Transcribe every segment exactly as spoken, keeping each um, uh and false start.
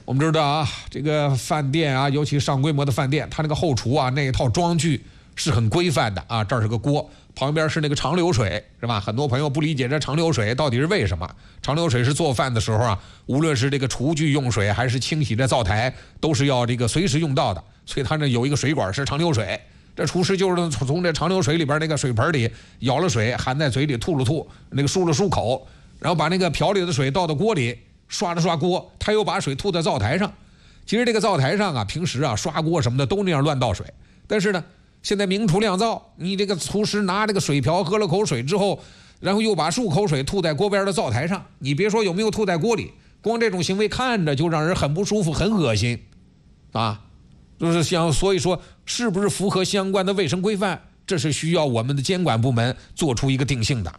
我们知道啊，这个饭店啊，尤其上规模的饭店，它那个后厨啊那一套装具是很规范的啊。这儿是个锅，旁边是那个长流水，是吧？很多朋友不理解这长流水到底是为什么。长流水是做饭的时候啊，无论是这个厨具用水还是清洗这灶台，都是要这个随时用到的。所以它那有一个水管是长流水，这厨师就是从这长流水里边那个水盆里舀了水，含在嘴里吐了吐，那个漱了漱口，然后把那个瓢里的水倒到锅里。刷了刷锅，他又把水吐在灶台上。其实这个灶台上啊，平时啊刷锅什么的都那样乱倒水。但是呢，现在明厨亮灶，你这个厨师拿这个水瓢喝了口水之后，然后又把漱口水吐在锅边的灶台上，你别说有没有吐在锅里，光这种行为看着就让人很不舒服、很恶心，啊，就是想所以说是不是符合相关的卫生规范，这是需要我们的监管部门做出一个定性的。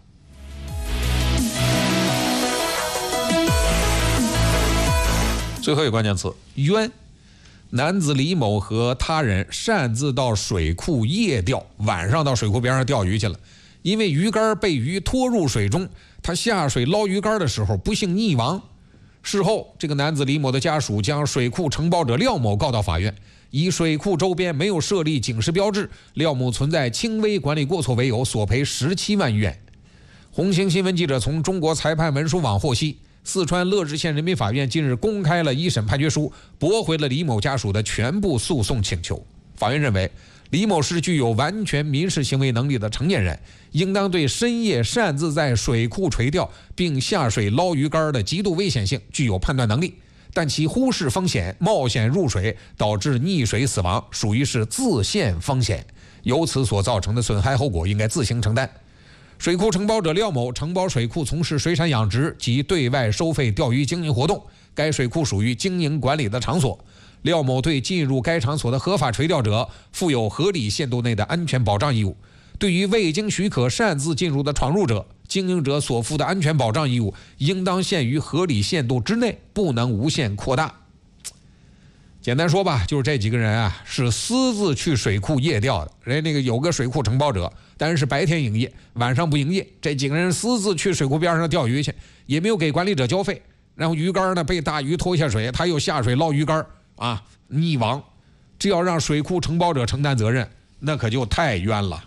最后一个关键词冤，男子李某和他人擅自到水库夜钓，晚上到水库边上钓鱼去了，因为鱼竿被鱼拖入水中，他下水捞鱼竿的时候不幸溺亡。事后这个男子李某的家属将水库承包者廖某告到法院，以水库周边没有设立警示标志，廖某存在轻微管理过错为由，索赔十七万余元。红星新闻记者从中国裁判文书网获悉，四川乐至县人民法院近日公开了一审判决书，驳回了李某家属的全部诉讼请求。法院认为，李某是具有完全民事行为能力的成年人，应当对深夜擅自在水库垂钓并下水捞鱼竿的极度危险性具有判断能力，但其忽视风险、冒险入水导致溺水死亡，属于是自陷风险，由此所造成的损害后果应该自行承担。水库承包者廖某承包水库从事水产养殖及对外收费钓鱼经营活动，该水库属于经营管理的场所。廖某对进入该场所的合法垂钓者负有合理限度内的安全保障义务，对于未经许可擅自进入的闯入者，经营者所负的安全保障义务应当限于合理限度之内，不能无限扩大。简单说吧，就是这几个人啊是私自去水库夜钓的，人家那个有个水库承包者，但是是白天营业，晚上不营业。这几个人私自去水库边上钓鱼去，也没有给管理者交费，然后鱼竿呢被大鱼拖下水，他又下水捞鱼竿啊，溺亡。这要让水库承包者承担责任，那可就太冤了。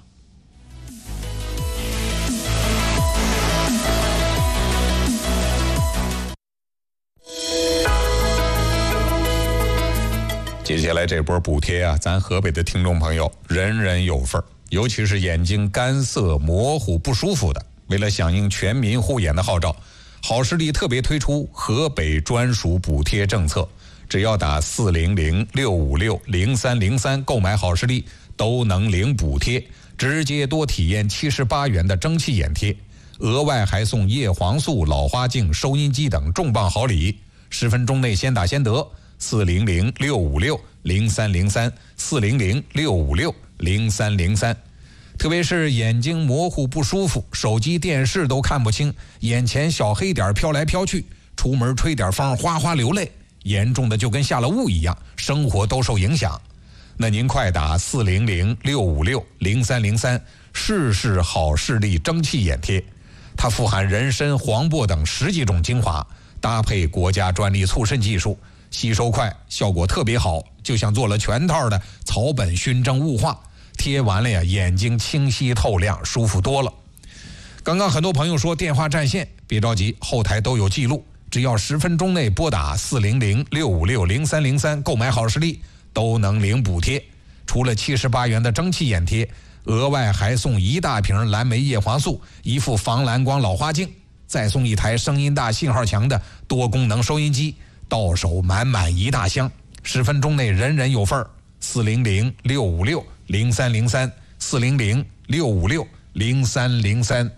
接下来这波补贴啊，咱河北的听众朋友人人有份，尤其是眼睛干涩模糊不舒服的，为了响应全民护眼的号召，好视力特别推出河北专属补贴政策，只要打四零零六五六零三零三购买好视力都能领补贴，直接多体验七十八元的蒸汽眼贴，额外还送叶黄素、老花镜、收音机等重磅好礼，十分钟内先打先得。四零零六五六零三零三，四零零六五六零三零三。特别是眼睛模糊不舒服，手机电视都看不清，眼前小黑点飘来飘去，出门吹点风哗哗流泪，严重的就跟下了雾一样，生活都受影响。那您快打四零零六五六零三零三，试试好视力蒸汽眼贴，它富含人参、黄柏等十几种精华，搭配国家专利促渗技术，吸收快，效果特别好，就像做了全套的草本熏蒸雾化，贴完了呀，眼睛清晰透亮，舒服多了。刚刚很多朋友说电话占线，别着急，后台都有记录，只要十分钟内拨打四零零六五六零三零三购买好视力，都能领补贴。除了七十八元的蒸汽眼贴，额外还送一大瓶蓝莓叶黄素，一副防蓝光老花镜，再送一台声音大、信号强的多功能收音机。到手满满一大箱，十分钟内人人有份儿。四零零六五六零三零三，四零零六五六零三零三。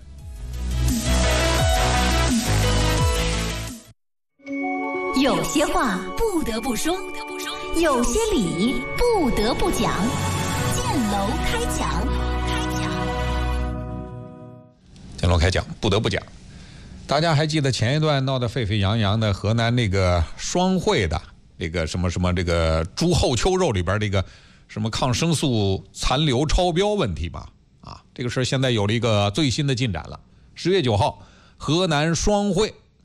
有些话不得不说，有些理不得不讲。建楼开讲，开讲。 建楼开讲，不得不讲。大家还记得前一段闹得沸沸扬扬的河南那个双汇的那个什么什么这个猪后丘肉里边这个什么抗生素残留超标问题吗？啊，这个事现在有了一个最新的进展了。十月九号，河南双汇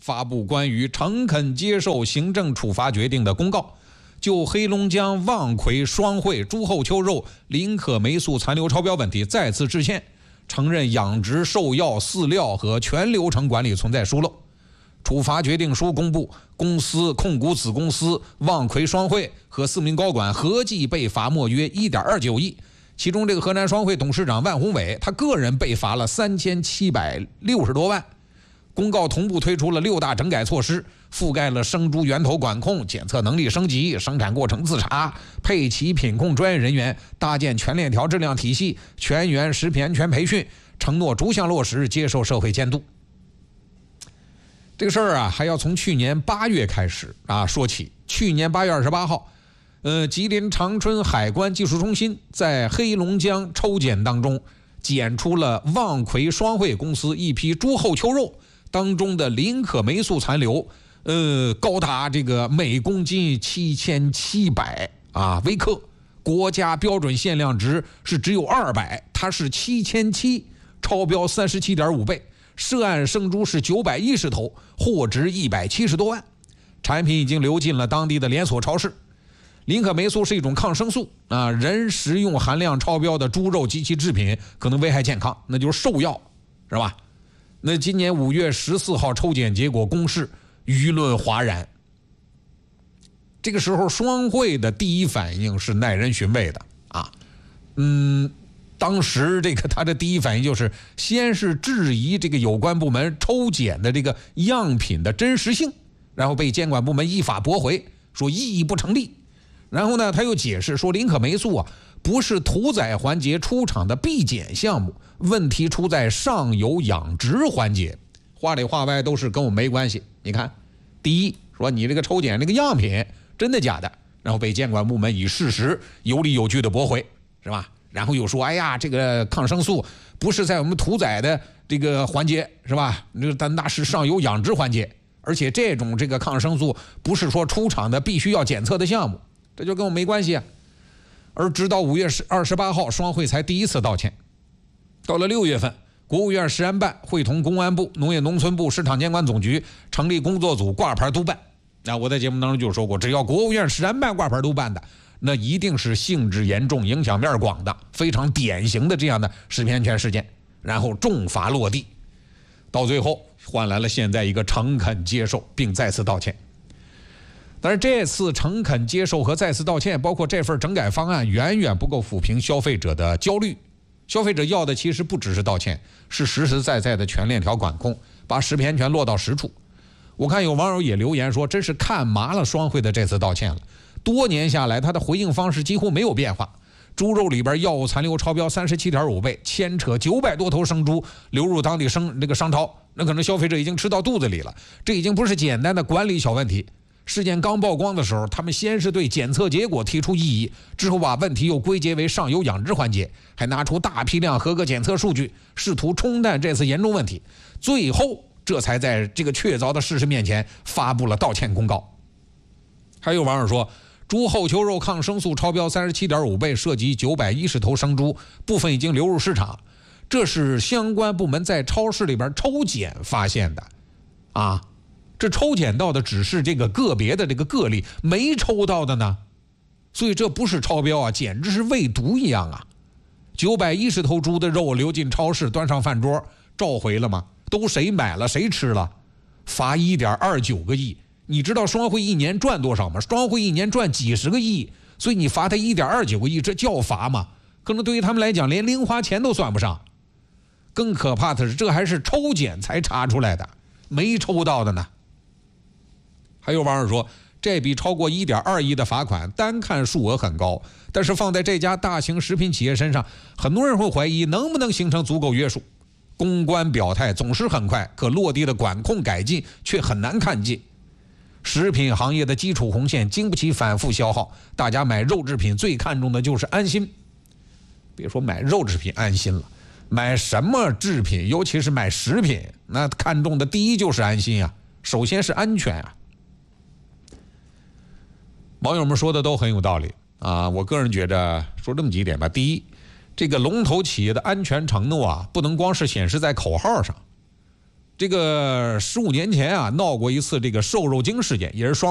发布关于诚恳接受行政处罚决定的公告，就黑龙江望奎双汇猪后丘肉林可霉素残留超标问题再次致歉，承认养殖、兽药、饲料和全流程管理存在疏漏。处罚决定书公布，公司控股子公司望奎双汇和四名高管合计被罚没约 一点二九亿，其中这个河南双汇董事长万宏伟他个人被罚了三千七百六十多万。公告同步推出了六大整改措施，覆盖了生猪源头管控、检测能力升级、生产过程自查、配齐品控专业人员，搭建全链条质量体系、全员食品安全培训，承诺逐项落实，接受社会监督。这个事儿啊，还要从去年八月开始啊说起。去年八月二十八号，呃，吉林长春海关技术中心在黑龙江抽检当中，检出了望奎双汇公司一批猪后丘肉当中的林可霉素残留，呃，高达这个每公斤七千七百啊微克，国家标准限量值是只有二百，它是七千七，超标三十七点五倍。涉案生猪是九百一十头，货值一百七十多万，产品已经流进了当地的连锁超市。林可霉素是一种抗生素啊，人食用含量超标的猪肉及其制品可能危害健康，那就是兽药，是吧？那今年五月十四号抽检结果公示，舆论哗然。这个时候，双汇的第一反应是耐人寻味的啊，嗯。当时这个他的第一反应就是先是质疑这个有关部门抽检的这个样品的真实性，然后被监管部门依法驳回，说异议不成立。然后呢，他又解释说林可霉素啊不是屠宰环节出厂的必检项目，问题出在上游养殖环节，话里话外都是跟我没关系。你看，第一说你这个抽检这个样品真的假的，然后被监管部门以事实有理有据的驳回，是吧？然后又说，哎呀，这个抗生素不是在我们屠宰的这个环节，是吧？那那是上游养殖环节，而且这种这个抗生素不是说出厂的必须要检测的项目，这就跟我没关系啊。而直到五月二十八号，双汇才第一次道歉。到了六月份，国务院食安办会同公安部、农业农村部、市场监管总局成立工作组挂牌督办。那我在节目当中就说过，只要国务院食安办挂牌督办的，那一定是性质严重、影响面广的、非常典型的这样的食品安全事件，然后重罚落地，到最后换来了现在一个诚恳接受并再次道歉。但是这次诚恳接受和再次道歉，包括这份整改方案，远远不够抚平消费者的焦虑。消费者要的其实不只是道歉，是实实在在的全链条管控，把食品安全落到实处。我看有网友也留言说，真是看麻了双汇的这次道歉了。多年下来，他的回应方式几乎没有变化。猪肉里边药物残留超标三十七点五倍，牵扯九百多头生猪流入当地生那个商超，那可能消费者已经吃到肚子里了。这已经不是简单的管理小问题。事件刚曝光的时候，他们先是对检测结果提出异议，之后把问题又归结为上游养殖环节，还拿出大批量合格检测数据，试图冲淡这次严重问题。最后，这才在这个确凿的事实面前发布了道歉公告。还有网友说，猪后丘肉抗生素超标三十七点五倍，涉及九百一十头生猪，部分已经流入市场。这是相关部门在超市里边抽检发现的，啊，这抽检到的只是这个个别的这个个例，没抽到的呢，所以这不是超标啊，简直是喂毒一样啊！九百一十头猪的肉流进超市，端上饭桌，召回了吗？都谁买了谁吃了？罚一点二九个亿。你知道双汇一年赚多少吗？双汇一年赚几十个亿，所以你罚他一点二九个亿，这叫罚吗？可能对于他们来讲，连零花钱都算不上。更可怕的是，这还是抽检才查出来的，没抽到的呢。还有网友说，这笔超过一点二亿的罚款，单看数额很高，但是放在这家大型食品企业身上，很多人会怀疑能不能形成足够约束。公关表态总是很快，可落地的管控改进却很难看见。食品行业的基础红线经不起反复消耗，大家买肉制品最看重的就是安心。别说买肉制品安心了，买什么制品，尤其是买食品，那看重的第一就是安心啊，首先是安全啊。网友们说的都很有道理啊，我个人觉着说这么几点吧。第一，这个龙头企业的安全承诺啊，不能光是显示在口号上， 这个十五年前啊，闹过一次这个瘦肉精事件，也是双